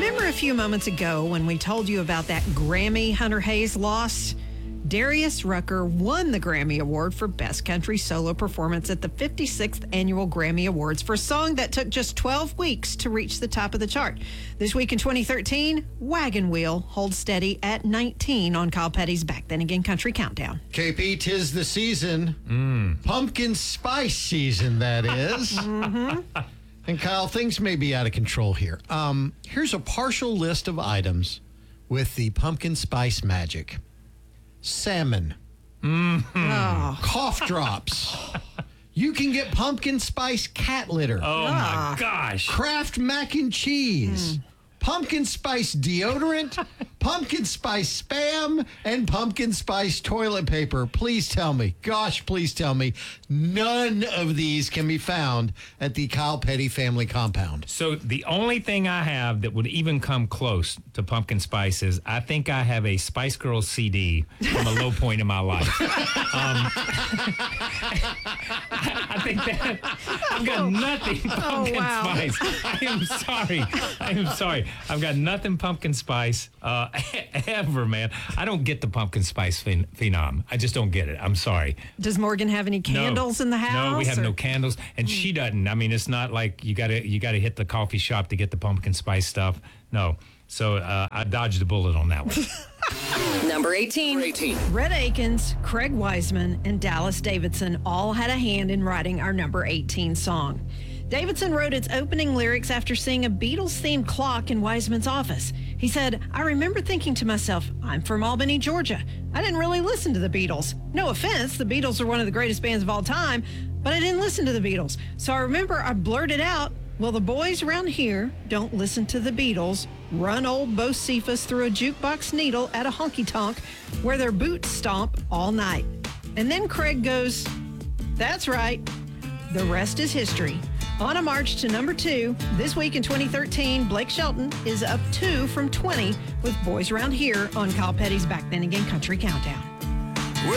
Remember a few moments ago when we told you about that Grammy Hunter Hayes loss? Darius Rucker won the Grammy Award for Best Country Solo Performance at the 56th Annual Grammy Awards for a song that took just 12 weeks to reach the top of the chart. This week in 2013, Wagon Wheel holds steady at 19 on Kyle Petty's Back Then Again Country Countdown. KP, 'tis the season. Pumpkin spice season, that is. And Kyle, things may be out of control here. Here's a partial list of items with the pumpkin spice magic. Salmon. Cough drops. You can get pumpkin spice cat litter. Oh, my gosh. Kraft mac and cheese. Pumpkin spice deodorant, pumpkin spice Spam, and pumpkin spice toilet paper. Please tell me, please tell me, none of these can be found at the Kyle Petty family compound. So the only thing I have that would even come close to pumpkin spice is I think I have a Spice Girls CD from a low point in my life. I think that I've got nothing pumpkin spice. I am sorry. I've got nothing pumpkin spice ever, man. I don't get the pumpkin spice phenom. I just don't get it. I'm sorry. Does Morgan have any candles in the house? No, we have no candles, and she doesn't. I mean, it's not like you gotta hit the coffee shop to get the pumpkin spice stuff. No. So I dodged a bullet on that one. Number 18. Rhett Akins, Craig Wiseman, and Dallas Davidson all had a hand in writing our number 18 song. Davidson wrote its opening lyrics after seeing a Beatles-themed clock in Wiseman's office. He said, "I remember thinking to myself, I'm from Albany, Georgia. I didn't really listen to the Beatles. No offense, the Beatles are one of the greatest bands of all time, but I didn't listen to the Beatles. So I remember I blurted out, well, the boys around here don't listen to the Beatles, run old Bo Cephas through a jukebox needle at a honky-tonk where their boots stomp all night." And then Craig goes, "That's right. The rest is history." On a march to number 2, this week in 2013, Blake Shelton is up 2 from 20 with Boys Around Here on Kyle Petty's Back Then Again Country Countdown.